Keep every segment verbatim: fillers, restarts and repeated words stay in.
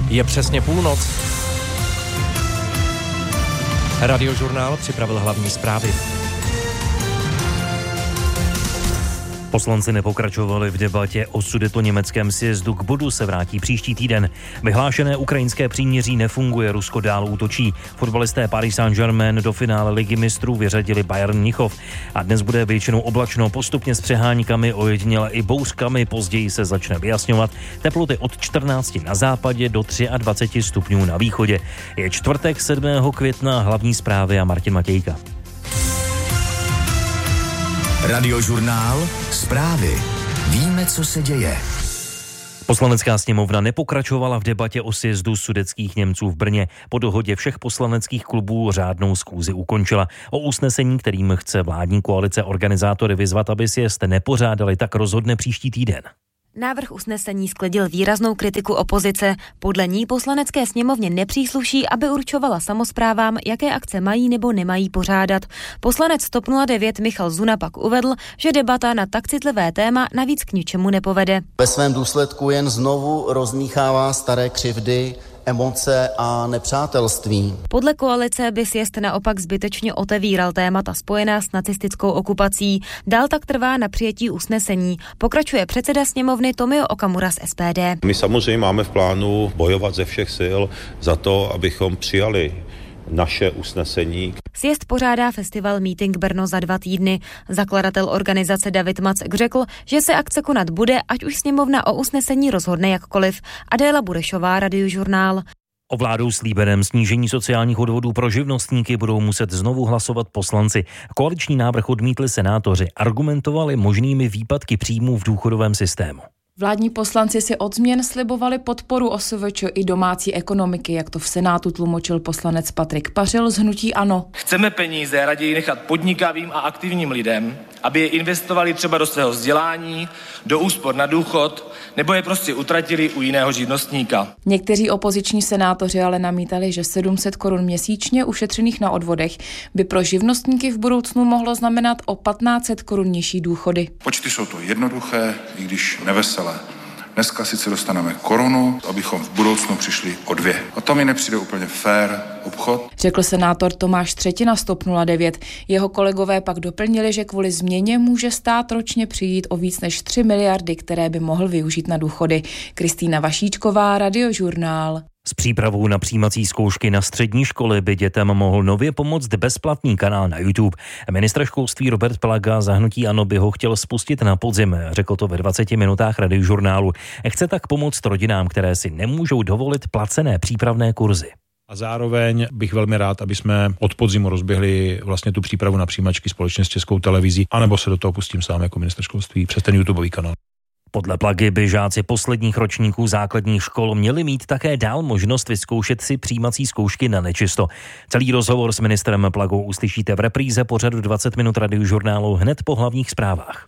Je přesně půlnoc. Radiožurnál připravil hlavní zprávy. Poslanci nepokračovali v debatě o sudetoněmeckém sjezdu, k bodu se vrátí příští týden. Vyhlášené ukrajinské příměří nefunguje, Rusko dál útočí. Fotbalisté Paris Saint-Germain do finále ligy mistrů vyřadili Bayern Mnichov. A dnes bude většinou oblačno, postupně s přeháníkami, ojediněle i bouřkami, později se začne vyjasňovat. Teploty od čtrnácti na západě do dvaceti třech stupňů na východě. Je čtvrtek sedmého května, hlavní zprávy a Martin Matějka. Radiožurnál, zprávy. Víme, co se děje. Poslanecká sněmovna nepokračovala v debatě o sjezdu sudetských Němců v Brně. Po dohodě všech poslaneckých klubů řádnou schůzi ukončila. O usnesení, kterým chce vládní koalice organizátory vyzvat, aby sjezd nepořádali, tak rozhodne příští týden. Návrh usnesení sklidil výraznou kritiku opozice. Podle ní Poslanecké sněmovně nepřísluší, aby určovala samosprávám, jaké akce mají nebo nemají pořádat. Poslanec TOP nula devět Michal Zuna pak uvedl, že debata na tak citlivé téma navíc k ničemu nepovede. Ve svém důsledku jen znovu rozmíchává staré křivdy, emoce a nepřátelství. Podle koalice by sjezd naopak zbytečně otevíral témata spojená s nacistickou okupací. Dál tak trvá na přijetí usnesení. Pokračuje předseda sněmovny Tomio Okamura z S P D. My samozřejmě máme v plánu bojovat ze všech sil za to, abychom přijali naše usnesení. Sjezd pořádá festival Meeting Brno za dva týdny. Zakladatel organizace David Macek řekl, že se akce konat bude, ať už sněmovna o usnesení rozhodne jakkoliv. Adéla Burešová, Radiožurnál. O vládou slíbeném snížení sociálních odvodů pro živnostníky budou muset znovu hlasovat poslanci. Koaliční návrh odmítli senátoři, argumentovali možnými výpadky příjmů v důchodovém systému. Vládní poslanci si od změn slibovali podporu O S V Č i domácí ekonomiky, jak to v Senátu tlumočil poslanec Patrik Pařil z hnutí ANO. Chceme peníze raději nechat podnikavým a aktivním lidem, aby je investovali třeba do svého vzdělání, do úspor na důchod, nebo je prostě utratili u jiného živnostníka. Někteří opoziční senátoři ale namítali, že sedm set korun měsíčně ušetřených na odvodech by pro živnostníky v budoucnu mohlo znamenat o patnáct set korun nižší důchody. Počty jsou to jednoduché, i když neveselé. Dneska sice dostaneme korunu, abychom v budoucnu přišli o dvě. A to mi nepřijde úplně fér obchod. Řekl senátor Tomáš Třetina z TOP nula devět. Jeho kolegové pak doplnili, že kvůli změně může stát ročně přijít o víc než tři miliardy, které by mohl využít na důchody. Kristýna Vašíčková, Radiožurnál. S přípravou na přijímací zkoušky na střední školy by dětem mohl nově pomoct bezplatný kanál na YouTube. Ministr školství Robert Plaga za hnutí ANO by ho chtěl spustit na podzim, řekl to ve dvaceti minutách Radiožurnálu. Chce tak pomoct rodinám, které si nemůžou dovolit placené přípravné kurzy. A zároveň bych velmi rád, aby jsme od podzimu rozběhli vlastně tu přípravu na přijímačky společně s Českou televizí, anebo se do toho pustím sám jako ministr školství přes ten YouTubeový kanál. Podle Plagy by žáci posledních ročníků základních škol měli mít také dál možnost vyzkoušet si přijímací zkoušky na nečisto. Celý rozhovor s ministrem Plagou uslyšíte v repríze pořadu dvacet minut Radiožurnálu hned po hlavních zprávách.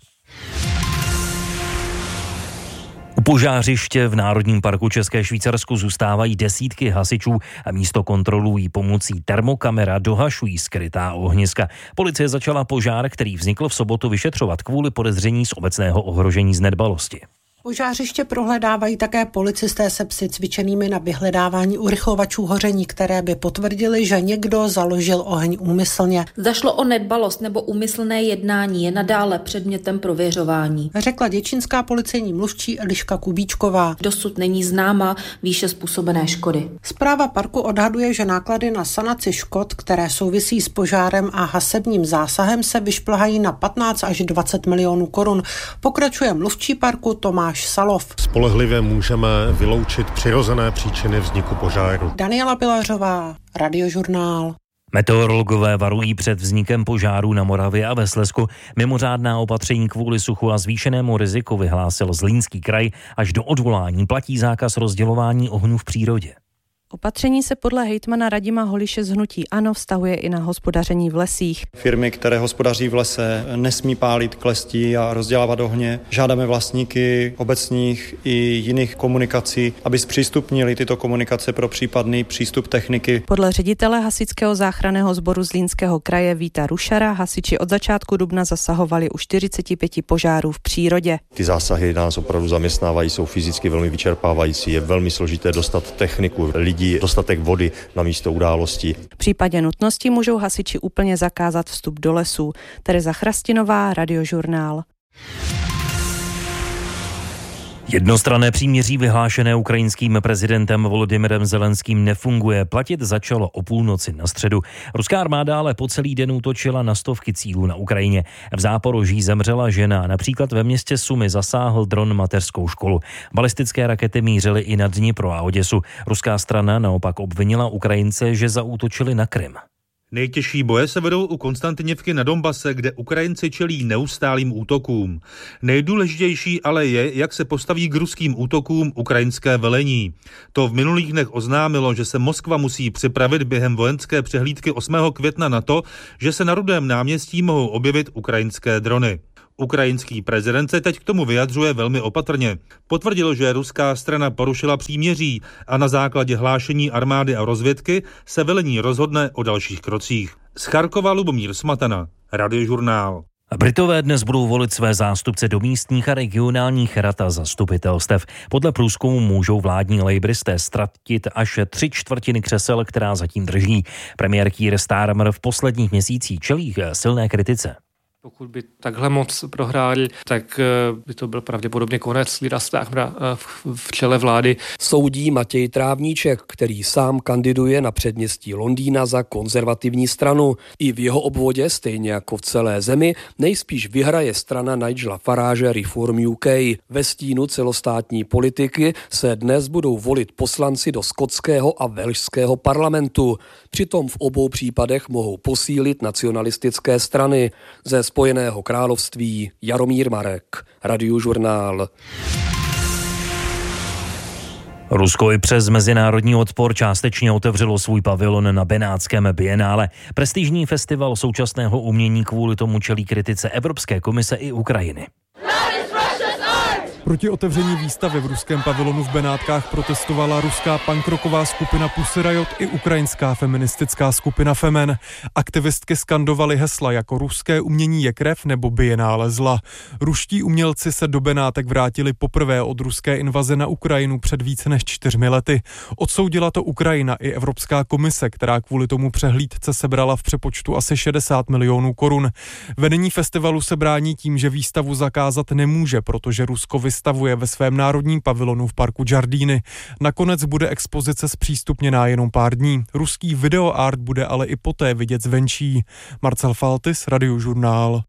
U požářiště v Národním parku České Švýcarsku zůstávají desítky hasičů a místo kontrolují pomocí termokamera dohašují skrytá ohniska. Policie začala požár, který vznikl v sobotu, vyšetřovat kvůli podezření z obecného ohrožení z nedbalosti. Požářiště prohledávají také policisté se psy cvičenými na vyhledávání urychlovačů hoření, které by potvrdili, že někdo založil oheň úmyslně. Zda šlo o nedbalost nebo úmyslné jednání, je nadále předmětem prověřování, řekla děčínská policejní mluvčí Eliška Kubíčková. Dosud není známa výše způsobené škody. Správa parku odhaduje, že náklady na sanaci škod, které souvisí s požárem a hasebním zásahem, se vyšplhají na patnáct až dvacet milionů korun. Pokračuje mluvčí parku Tomáš Salov. Spolehlivě můžeme vyloučit přirozené příčiny vzniku požáru. Daniela Pilařová, Radiožurnál. Meteorologové varují před vznikem požárů na Moravě a ve Slezsku. Mimořádná opatření kvůli suchu a zvýšenému riziku vyhlásil Zlínský kraj. Až do odvolání platí zákaz rozdělování ohňů v přírodě. Opatření se podle hejtmana Radima Holiše z hnutí ANO vztahuje i na hospodaření v lesích. Firmy, které hospodaří v lese, nesmí pálit klestí a rozdělávat ohně. Žádáme vlastníky obecních i jiných komunikací, aby zpřístupnili tyto komunikace pro případný přístup techniky. Podle ředitele hasičského záchranného sboru Zlínského kraje Víta Rušara hasiči od začátku dubna zasahovali u čtyřicet pět požárů v přírodě. Ty zásahy nás opravdu zaměstnávají, jsou fyzicky velmi vyčerpávající, je velmi složité dostat techniku, lidi, dostatek vody na místo události. V případě nutnosti můžou hasiči úplně zakázat vstup do lesů. Tereza Chrastinová, Radiožurnál. Jednostranné příměří vyhlášené ukrajinským prezidentem Volodymyrem Zelenským nefunguje. Platit začalo o půlnoci na středu. Ruská armáda ale po celý den útočila na stovky cílů na Ukrajině. V Záporoží zemřela žena, například ve městě Sumy zasáhl dron mateřskou školu. Balistické rakety mířily i na Dnipro a Oděsu. Ruská strana naopak obvinila Ukrajince, že zaútočili na Krym. Nejtěžší boje se vedou u Konstantiněvky na Donbase, kde Ukrajinci čelí neustálým útokům. Nejdůležitější ale je, jak se postaví k ruským útokům ukrajinské velení. To v minulých dnech oznámilo, že se Moskva musí připravit během vojenské přehlídky osmého května na to, že se na Rudém náměstí mohou objevit ukrajinské drony. Ukrajinský prezident se teď k tomu vyjadřuje velmi opatrně. Potvrdil, že ruská strana porušila příměří a na základě hlášení armády a rozvědky se velení rozhodne o dalších krocích. Z Charkova Lubomír Smatana, Radiožurnál. Britové dnes budou volit své zástupce do místních a regionálních rad a zastupitelstev. Podle průzkumu můžou vládní lejbristé ztratit až tři čtvrtiny křesel, která zatím drží. Premiér Keir Starmer v posledních měsících čelí silné kritice. Pokud by takhle moc prohráli, tak by to byl pravděpodobně konec Lira Starmera v čele vlády. Soudí Matěj Trávníček, který sám kandiduje na předměstí Londýna za konzervativní stranu. I v jeho obvodě, stejně jako v celé zemi, nejspíš vyhraje strana Nigela Farage Reform U K. Ve stínu celostátní politiky se dnes budou volit poslanci do skotského a velšského parlamentu. Přitom v obou případech mohou posílit nacionalistické strany. Ze Spojeného království Jaromír Marek, Radiožurnál. Rusko i přes mezinárodní odpor částečně otevřelo svůj pavilon na benátském bienále. Prestižní festival současného umění kvůli tomu čelí kritice Evropské komise i Ukrajiny. Proti otevření výstavy v ruském pavilonu v Benátkách protestovala ruská punkrocková skupina Pussy Riot i ukrajinská feministická skupina Femen. Aktivistky skandovaly hesla jako ruské umění je krev nebo bienále zla. Ruští umělci se do Benátek vrátili poprvé od ruské invaze na Ukrajinu před více než čtyřmi lety. Odsoudila to Ukrajina i Evropská komise, která kvůli tomu přehlídce sebrala v přepočtu asi šedesát milionů korun. Vedení festivalu se brání tím, že výstavu zakázat nemůže, protože Rusko vystavuje ve svém národním pavilonu v parku Giardini. Nakonec bude expozice zpřístupněná jenom pár dní. Ruský videoart bude ale i poté vidět zvenčí. Marcel Faltis, Radiožurnál.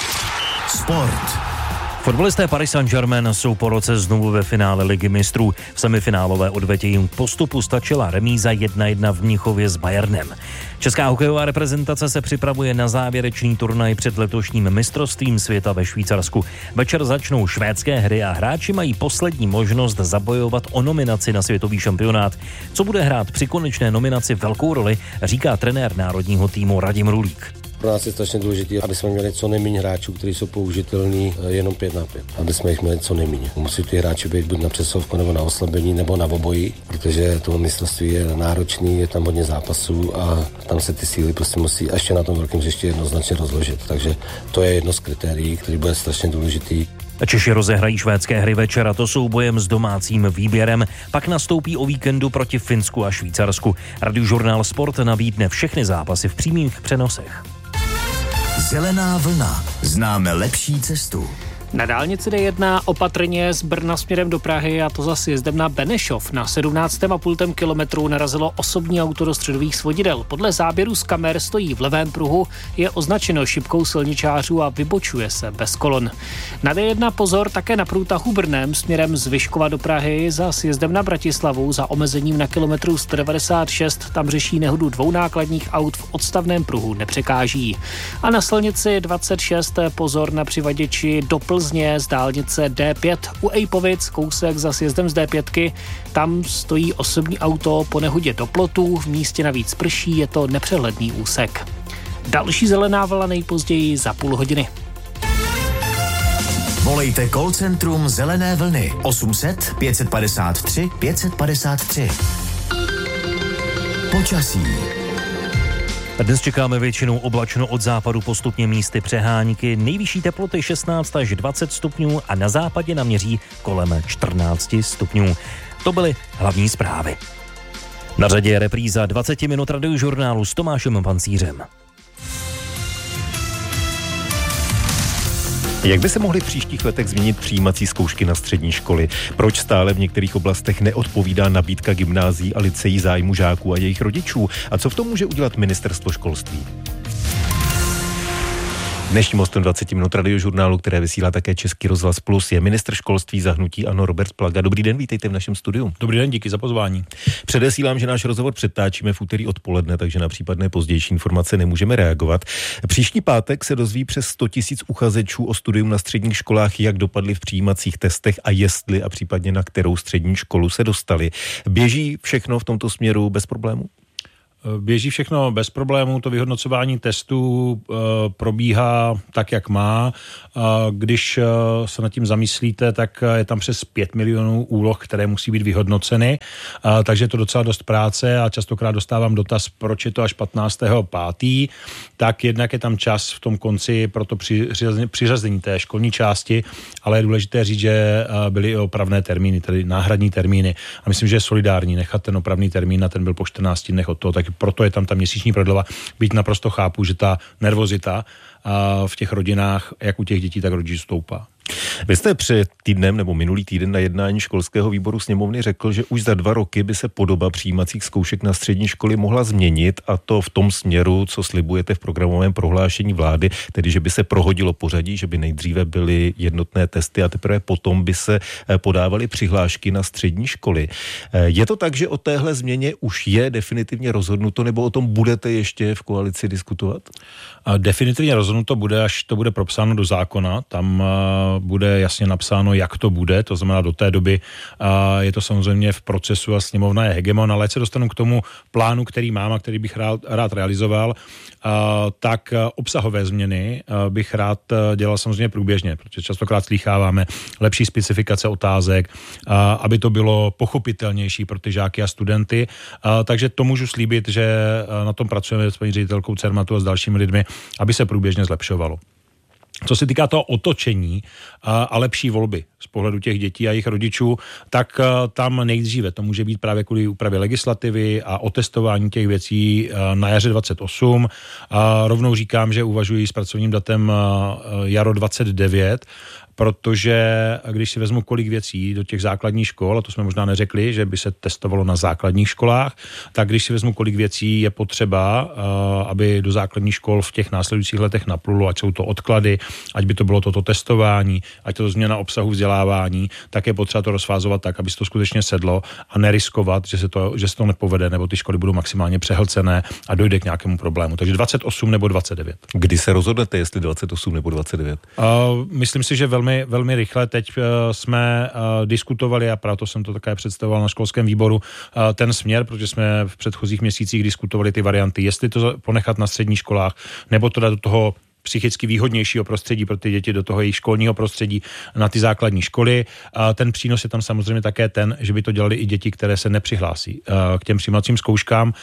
Sport. Fotbalisté Paris Saint-Germain jsou po roce znovu ve finále Ligy mistrů. V semifinálové odvetě jim k postupu stačila remíza jedna jedna v Mnichově s Bayernem. Česká hokejová reprezentace se připravuje na závěrečný turnaj před letošním mistrovstvím světa ve Švýcarsku. Večer začnou švédské hry a hráči mají poslední možnost zabojovat o nominaci na světový šampionát. Co bude hrát při konečné nominaci velkou roli, říká trenér národního týmu Radim Rulík. Pro nás je strašně důležité, aby jsme měli co nejméně hráčů, kteří jsou použitelní jenom pět na pět. Aby jsme jich měli co nejméně. Musí ty hráči být buď na přesovku, nebo na oslabení, nebo na obojí, protože to mistrovství je náročný, je tam hodně zápasů a tam se ty síly prostě musí ještě na tom velkém hřišti jednoznačně rozložit. Takže to je jedno z kritérií, který bude strašně důležitý. Češi rozehrají švédské hry večer, a to soubojem s domácím výběrem. Pak nastoupí o víkendu proti Finsku a Švýcarsku. Radiožurnál Sport nabídne všechny zápasy v přímých přenosech. Zelená vlna. Známe lepší cestu. Na dálnici D jedna opatrně z Brna směrem do Prahy, a to za sjezdem na Benešov. Na sedmnáct a půl kilometru narazilo osobní auto do středových svodidel. Podle záběru z kamer stojí v levém pruhu, je označeno šipkou silničářů a vybočuje se bez kolon. Na D jedna pozor také na průtahu Brnem směrem z Vyškova do Prahy za sjezdem na Bratislavu za omezením na kilometru sto devadesát šest. Tam řeší nehodu dvou nákladních aut v odstavném pruhu nepřekáží. A na silnici dvacet šest pozor na přivaděči do Plzně Plzně z dálnice D pět. U Ejpovic, kousek za sjezdem z D pět, tam stojí osobní auto po nehodě do plotu, v místě navíc prší, je to nepřehledný úsek. Další zelená vlna nejpozději za půl hodiny. Volejte call centrum Zelené vlny osm set pět padesát tři pět padesát tři. Počasí. Dnes čekáme většinou oblačno, od západu postupně místy přehánky, nejvyšší teploty šestnáct až dvacet stupňů a na západě naměří kolem čtrnáct stupňů. To byly hlavní zprávy. Na řadě je repríza dvacet minut radiožurnálu s Tomášem Pancířem. Jak by se mohly v příštích letech změnit přijímací zkoušky na střední školy? Proč stále v některých oblastech neodpovídá nabídka gymnázií a lyceí zájmu žáků a jejich rodičů? A co v tom může udělat ministerstvo školství? Dnešním hostem dvacet minut radiožurnálu, které vysílá také Český rozhlas Plus, je ministr školství za hnutí ANO Robert Plaga. Dobrý den, vítejte v našem studiu. Dobrý den, díky za pozvání. Předesílám, že náš rozhovor přetáčíme v úterý odpoledne, takže na případné pozdější informace nemůžeme reagovat. Příští pátek se dozví přes sto tisíc uchazečů o studium na středních školách, jak dopadly v přijímacích testech a jestli a případně na kterou střední školu se dostali. Běží všechno v tomto směru bez problémů? Běží všechno bez problémů, to vyhodnocování testů e, probíhá tak, jak má. A když e, se nad tím zamyslíte, tak je tam přes pět milionů úloh, které musí být vyhodnoceny, a, takže je to docela dost práce a častokrát dostávám dotaz, proč je to až patnáctého pátého Tak jednak je tam čas v tom konci pro to přiřazení, přiřazení té školní části, ale je důležité říct, že byly i opravné termíny, tedy náhradní termíny. A myslím, že je solidární nechat ten opravný termín, a ten byl po čtrnácti dnech od toho, tak proto je tam ta měsíční prodleva. Byť naprosto chápu, že ta nervozita v těch rodinách, jak u těch dětí, tak rodičů stoupá. Vy jste před týdnem nebo minulý týden na jednání školského výboru sněmovny řekl, že už za dva roky by se podoba přijímacích zkoušek na střední školy mohla změnit, a to v tom směru, co slibujete v programovém prohlášení vlády, tedy že by se prohodilo pořadí, že by nejdříve byly jednotné testy a teprve potom by se podávaly přihlášky na střední školy. Je to tak, že o téhle změně už je definitivně rozhodnuto, nebo o tom budete ještě v koalici diskutovat? Definitivně rozhodnuto bude, až to bude propsáno do zákona. Tam bude jasně napsáno, jak to bude, to znamená do té doby je to samozřejmě v procesu a sněmovna je hegemon, ale se dostanu k tomu plánu, který mám a který bych rád, rád realizoval, tak obsahové změny bych rád dělal samozřejmě průběžně, protože častokrát slýcháváme lepší specifikace otázek, aby to bylo pochopitelnější pro ty žáky a studenty, takže to můžu slíbit, že na tom pracujeme s paní ředitelkou Cermatu a s dalšími lidmi, aby se průběžně zlepšovalo. Co se týká toho otočení a, a lepší volby z pohledu těch dětí a jejich rodičů, tak a, tam nejdříve to může být právě kvůli úpravě legislativy a otestování těch věcí a, na jaře dvacet osm. A rovnou říkám, že uvažuji s pracovním datem a, jaro dvacet devět, protože když si vezmu kolik věcí do těch základních škol, a to jsme možná neřekli, že by se testovalo na základních školách, tak když si vezmu kolik věcí je potřeba, aby do základních škol v těch následujících letech naplulo, ať jsou to odklady, ať by to bylo toto testování, ať to změna obsahu vzdělávání, tak je potřeba to rozfázovat tak, aby se to skutečně sedlo a neriskovat, že se to, že se to nepovede, nebo ty školy budou maximálně přehlcené a dojde k nějakému problému. Takže dvacet osm nebo dvacet devět. Kdy se rozhodnete, jestli dvacet osm nebo dvacet devět? Uh, myslím si, že velmi Velmi, velmi rychle. Teď uh, jsme uh, diskutovali, a proto jsem to také představoval na školském výboru, uh, ten směr, protože jsme v předchozích měsících diskutovali ty varianty, jestli to ponechat na středních školách, nebo to dát do toho psychicky výhodnějšího prostředí pro ty děti, do toho jejich školního prostředí na ty základní školy. A ten přínos je tam samozřejmě také ten, že by to dělali i děti, které se nepřihlásí k těm přijímacím zkouškám,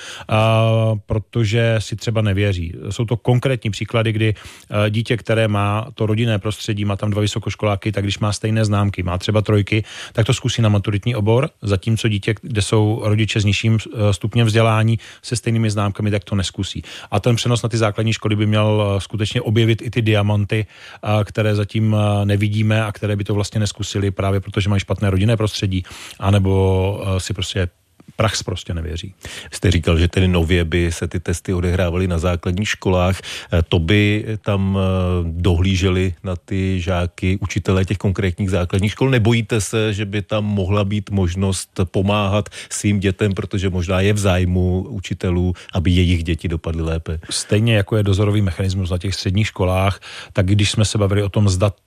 protože si třeba nevěří. Jsou to konkrétní příklady, kdy dítě, které má to rodinné prostředí, má tam dva vysokoškoláky, tak když má stejné známky, má třeba trojky, tak to zkusí na maturitní obor, zatímco dítě, kde jsou rodiče s nižším stupněm vzdělání se stejnými známkami, tak to neskusí. A ten přenos na ty základní školy by měl skutečně objevit i ty diamanty, které zatím nevidíme a které by to vlastně neskusili právě protože mají špatné rodinné prostředí, anebo si prostě prax prostě nevěří. Jste říkal, že tedy nově by se ty testy odehrávaly na základních školách. To by tam dohlíželi na ty žáky učitelé těch konkrétních základních škol. Nebojíte se, že by tam mohla být možnost pomáhat svým dětem, protože možná je v zájmu učitelů, aby jejich děti dopadly lépe? Stejně jako je dozorový mechanismus na těch středních školách, tak když jsme se bavili o tom, zda to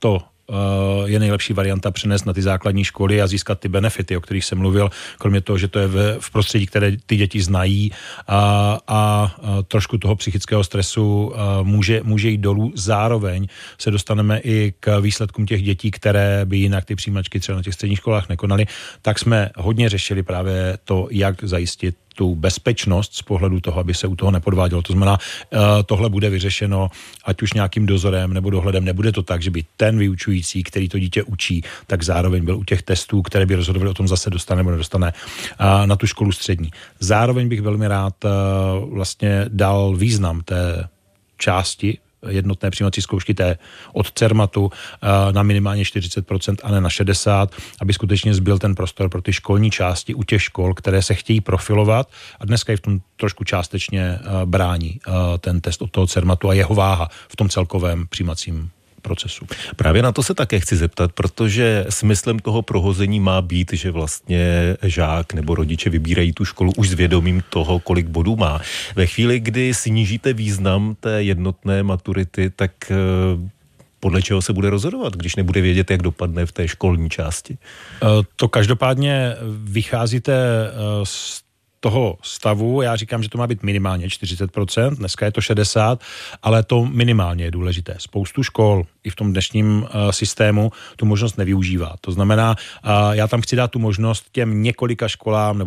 je nejlepší varianta přenést na ty základní školy a získat ty benefity, o kterých jsem mluvil, kromě toho, že to je v, v prostředí, které ty děti znají a, a, a trošku toho psychického stresu může, může jít dolů. Zároveň se dostaneme i k výsledkům těch dětí, které by jinak ty přijímačky třeba na těch středních školách nekonaly. Tak jsme hodně řešili právě to, jak zajistit tu bezpečnost z pohledu toho, aby se u toho nepodvádělo. To znamená, tohle bude vyřešeno ať už nějakým dozorem nebo dohledem. Nebude to tak, že by ten vyučující, který to dítě učí, tak zároveň byl u těch testů, které by rozhodovaly o tom, zase dostane nebo nedostane na tu školu střední. Zároveň bych velmi rád vlastně dal význam té části jednotné přijímací zkoušky té od Cermatu na minimálně čtyřicet procent a ne na šedesát procent, aby skutečně zbyl ten prostor pro ty školní části u těch škol, které se chtějí profilovat a dneska je v tom trošku částečně brání ten test od toho Cermatu a jeho váha v tom celkovém přijímacím procesu. Právě na to se také chci zeptat, protože smyslem toho prohození má být, že vlastně žák nebo rodiče vybírají tu školu už s vědomím toho, kolik bodů má. Ve chvíli, kdy snížíte význam té jednotné maturity, tak podle čeho se bude rozhodovat, když nebude vědět, jak dopadne v té školní části? To každopádně vycházíte z toho stavu, já říkám, že to má být minimálně čtyřicet procent, dneska je to šedesát procent, ale to minimálně je důležité. Spoustu škol i v tom dnešním uh, systému tu možnost nevyužívá. To znamená, uh, já tam chci dát tu možnost těm několika školám nebo